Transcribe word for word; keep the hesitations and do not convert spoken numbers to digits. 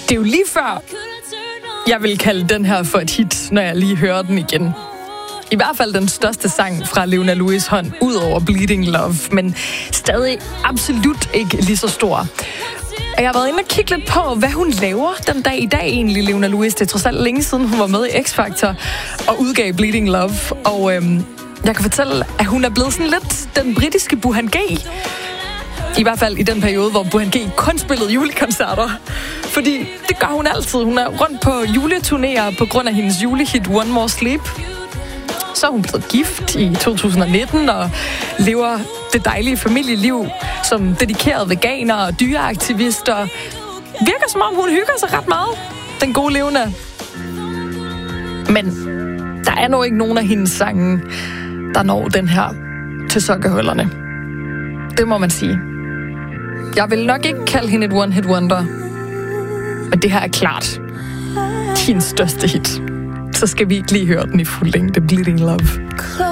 Det er jo lige før, jeg vil kalde den her for et hit, når jeg lige hører den igen. I hvert fald den største sang fra Leona Lewis hånd, ud over Bleeding Love, men stadig absolut ikke lige så stor. Og jeg har været inde og kigge lidt på, hvad hun laver den dag i dag egentlig, Leona Lewis. Det er trods alt længe siden, hun var med i X-Factor og udgav Bleeding Love. Og øhm, jeg kan fortælle, at hun er blevet sådan lidt den britiske Burhan G. I hvert fald i den periode, hvor Burhan G kun spillede julekoncerter. Fordi det gør hun altid. Hun er rundt på juleturnéer på grund af hendes julehit One More Sleep. Så er hun blevet gift i to tusind nitten og lever det dejlige familieliv som dedikeret veganer og dyreaktivister. Virker som om, hun hygger sig ret meget, den gode Leona. Men der er nok ikke nogen af hendes sange, der når den her til sokkehullerne. Det må man sige. Jeg vil nok ikke kalde hende et one-hit wonder, men det her er klart hendes største hit. Så skal vi ikke lige høre den i fuld længde, Bleeding Love.